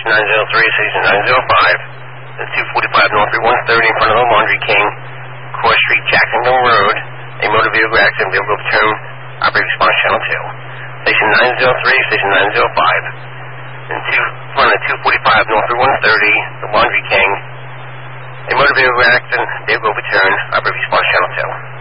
Station 903, Station 905. The 245 North Route 130 in front of the Laundry King, Court Street, Jacksonville Road. A motor vehicle accident, vehicle return, operator response channel 2. Station 903, Station 905. In front of 245 North Route 130, the Laundry King. A motor vehicle accident, vehicle return, operator response channel 2.